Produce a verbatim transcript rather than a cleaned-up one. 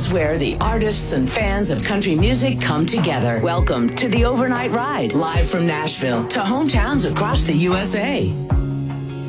is where the artists and fans of country music come together. Welcome to the Overnight Ride, live from Nashville to hometowns across the U S A.